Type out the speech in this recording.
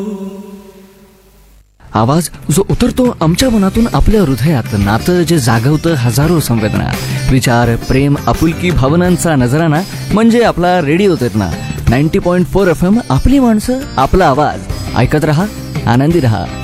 आवाज जो उतरतो आमच्या मनातून आपल्या हृदयात, नातं जे जागवतं हजारो संवेदना, विचार, प्रेम, आपुलकी, भावनांचा नजराना म्हणजे आपला रेडिओ चेतना 90.4 FM. आपली माणसं, आपला आवाज. ऐकत रहा, आनंदी रहा.